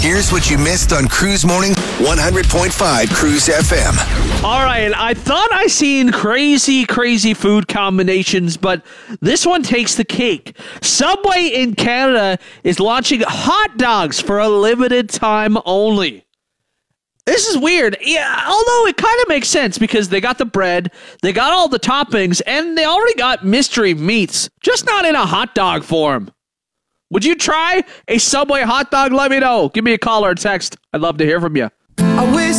Here's what you missed on Cruise Morning, 100.5 Cruise FM. All right, I thought I seen crazy food combinations, but this one takes the cake. Subway in Canada is launching hot dogs for a limited time only. This is weird. Yeah, although it kind of makes sense because they got the bread, they got all the toppings, and they already got mystery meats, just not in a hot dog form. Would you try a Subway hot dog? Let me know. Give me a call or a text. I'd love to hear from you. I wish